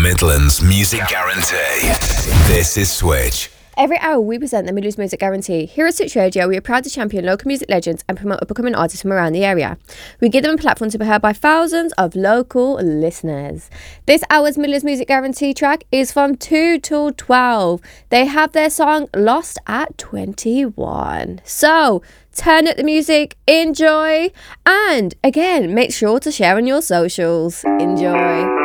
Midlands Music Guarantee. This is Switch. Every hour we present the Midlands Music Guarantee. Here at Switch Radio, we are proud to champion local music legends and promote up-and-coming artists from around the area. We give them a platform to be heard by thousands of local listeners. This hour's Midlands Music Guarantee track is from 2 till 12. They have their song Lost at 21. So, turn up the music, enjoy, and again, make sure to share on your socials. Enjoy.